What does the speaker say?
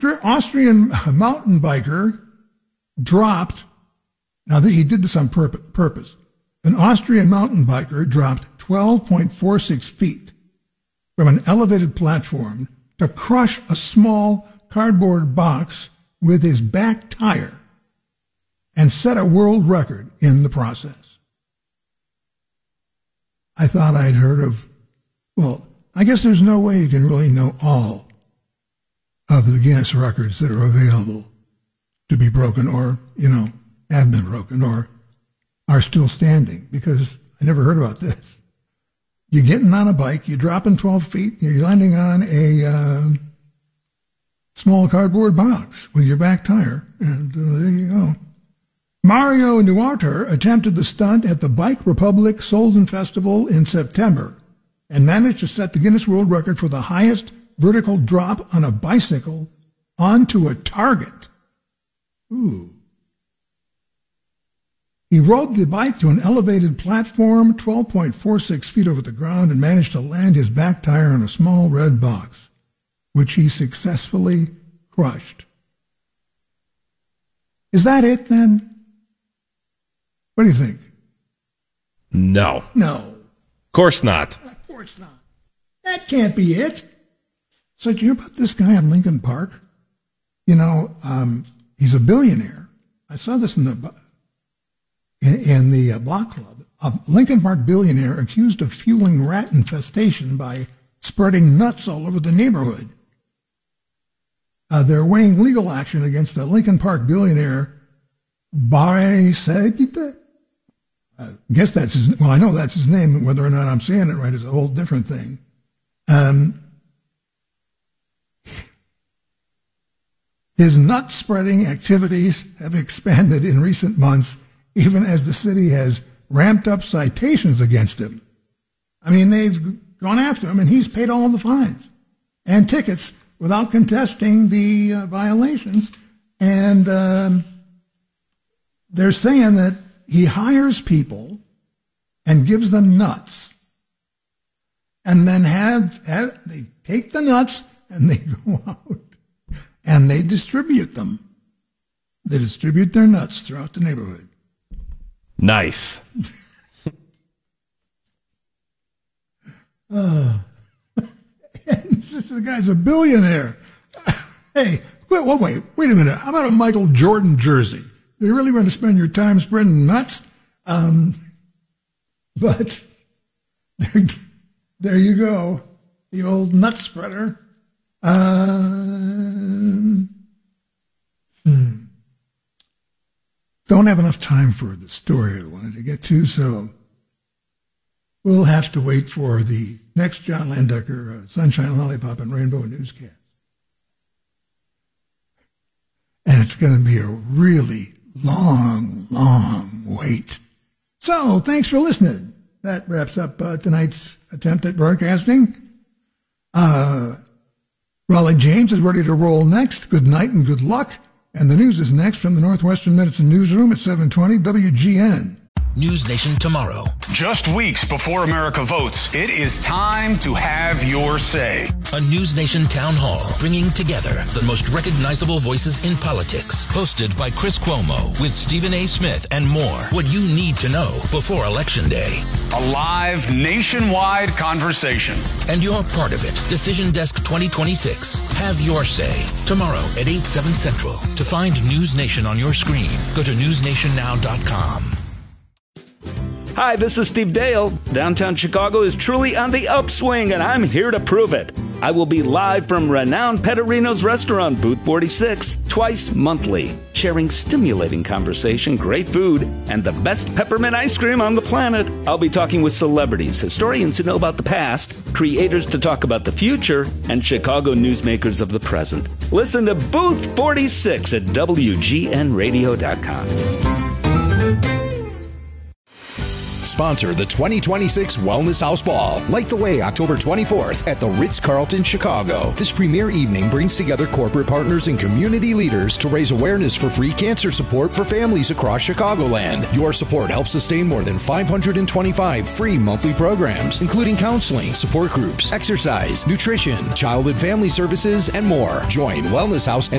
Austrian mountain biker dropped, now he did this on purpose. An Austrian mountain biker dropped 12.46 feet from an elevated platform to crush a small cardboard box with his back tire and set a world record in the process. I thought I'd heard of, well, I guess there's no way you can really know all of the Guinness records that are available to be broken or, have been broken or are still standing, because I never heard about this. You're getting on a bike, you're dropping 12 feet, you're landing on a small cardboard box with your back tire, and there you go. Mario Nuarter attempted the stunt at the Bike Republic Solden Festival in September and managed to set the Guinness World Record for the highest vertical drop on a bicycle onto a target. Ooh. He rode the bike to an elevated platform 12.46 feet over the ground and managed to land his back tire on a small red box, which he successfully crushed. Is that it then? What do you think? No. No. Of course not. Of course not. That can't be it. So did you hear about this guy in Lincoln Park? He's a billionaire. I saw this in the Block Club. A Lincoln Park billionaire accused of fueling rat infestation by spreading nuts all over the neighborhood. They're weighing legal action against the Lincoln Park billionaire Barry Seguita. I guess that's his, well, I know that's his name. Whether or not I'm saying it right is a whole different thing. His nut-spreading activities have expanded in recent months, even as the city has ramped up citations against him. I mean, they've gone after him, and he's paid all the fines and tickets without contesting the violations. And they're saying that he hires people and gives them nuts, and then they take the nuts and they go out and they distribute them. They distribute their nuts throughout the neighborhood. Nice. And the guy's a billionaire. Hey, wait a minute. How about a Michael Jordan jersey? Do you really want to spend your time spreading nuts? But there you go. The old nut spreader. Don't have enough time for the story I wanted to get to, so we'll have to wait for the next John Landecker Sunshine Lollipop and Rainbow newscast. And it's going to be a really long wait. So, thanks for listening. That wraps up tonight's attempt at broadcasting. Raleigh James is ready to roll next. Good night and good luck. And the news is next from the Northwestern Medicine Newsroom at 720 WGN. News Nation tomorrow. Just weeks before America votes, it is time to have your say. A News Nation town hall bringing together the most recognizable voices in politics. Hosted by Chris Cuomo with Stephen A. Smith and more. What you need to know before Election Day. A live nationwide conversation. And you're part of it. Decision Desk 2026. Have your say. Tomorrow at 8/7 Central. To find News Nation on your screen, go to newsnationnow.com. Hi, this is Steve Dale. Downtown Chicago is truly on the upswing, and I'm here to prove it. I will be live from renowned Petterino's restaurant, Booth 46, twice monthly, sharing stimulating conversation, great food, and the best peppermint ice cream on the planet. I'll be talking with celebrities, historians who know about the past, creators to talk about the future, and Chicago newsmakers of the present. Listen to Booth 46 at WGNradio.com. sponsor the 2026 Wellness House Ball. Light the way October 24th at the Ritz-Carlton, Chicago. This premier evening brings together corporate partners and community leaders to raise awareness for free cancer support for families across Chicagoland. Your support helps sustain more than 525 free monthly programs, including counseling, support groups, exercise, nutrition, child and family services, and more. Join Wellness House and